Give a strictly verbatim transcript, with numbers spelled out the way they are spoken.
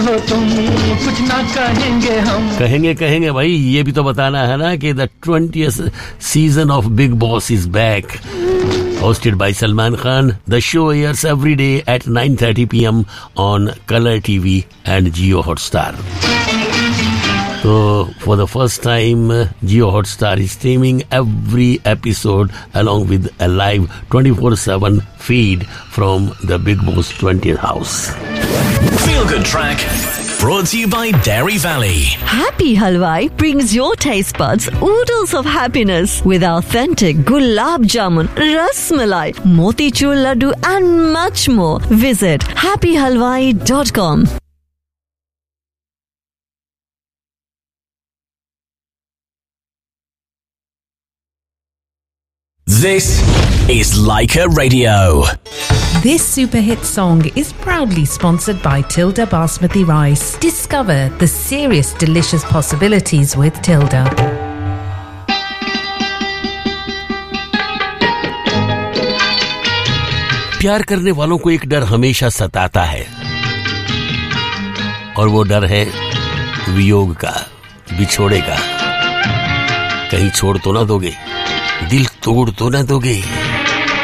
हो तुम, कुछ ना कहेंगे हम। कहेंगे कहेंगे भाई, ये भी तो बताना है ना कि the ट्वेंटिeth season of Big Boss is back. Hosted by Salman Khan, the show airs every day at nine thirty p m on Color T V and Jio Hotstar. So, for the first time, Jio Hotstar is streaming every episode along with a live twenty-four seven feed from the Big Boss twentieth house. Feel Good Track, brought to you by Dairy Valley. Happy Halwai brings your taste buds oodles of happiness with authentic gulab jamun, ras malai, motichur laddu and much more. Visit happy halwai dot com. This is Leica Radio. This super hit song is proudly sponsored by Tilda Basmati Rice. Discover the serious delicious possibilities with Tilda. प्यार करने वालों को एक डर हमेशा सताता है, और वो डर है वियोग का, बिछोड़े का। कहीं छोड़ तो ना दोगे, दिल तोड़ तो ना दोगे।